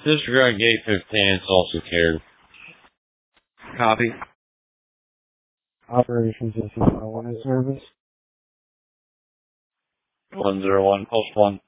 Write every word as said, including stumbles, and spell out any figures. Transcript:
Disregard gate fifteen, it's also carried. Copy. Operations, this is One in service. one zero one, post one.